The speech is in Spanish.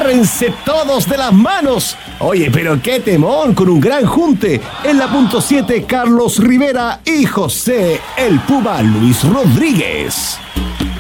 agárrense todos de las manos. Oye, pero qué temón, con un gran junte. En la punto 7, Carlos Rivera y José el Puma Luis Rodríguez.